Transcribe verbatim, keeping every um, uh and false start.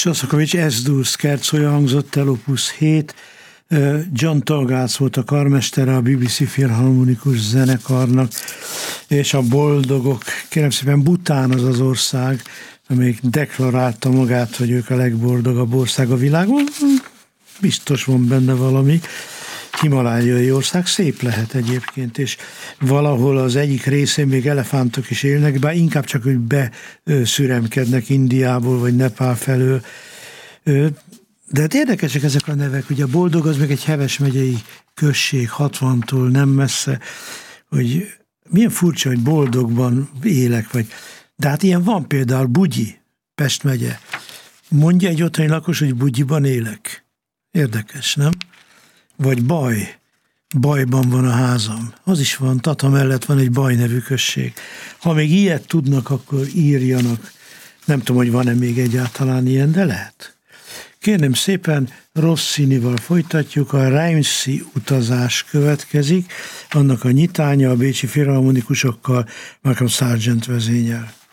Sostakovics Es-dur szkercója hangzott el, opus hét. John Tolgátz volt a karmestere a bé bé cé Filharmonikus Zenekarnak, és a Boldogok, kérem szépen, Bhután az az ország, amelyik deklarálta magát, hogy ők a legboldogabb ország a világon. Biztos van benne valami. Himalájai ország szép lehet egyébként, és valahol az egyik részén még elefántok is élnek, bár inkább csak, hogy beszüremkednek Indiából, vagy Nepál felől. De hát érdekesek ezek a nevek, ugye a Boldog az meg egy Heves megyei község, hatvantól nem messze, hogy milyen furcsa, hogy Boldogban élek, vagy de hát ilyen van például Bugyi, Pest megye. Mondja egy otthoni lakos, hogy Bugyiban élek. Érdekes, nem? Vagy Baj. Bajban van a házam. Az is van, Tata mellett van egy Baj nevű község. Ha még ilyet tudnak, akkor írjanak. Nem tudom, hogy van-e még egyáltalán ilyen, de lehet. Kérném szépen, Rossinival folytatjuk, a Reims-i utazás következik, annak a nyitánya a bécsi filharmonikusokkal, Malcolm Sargent vezényel.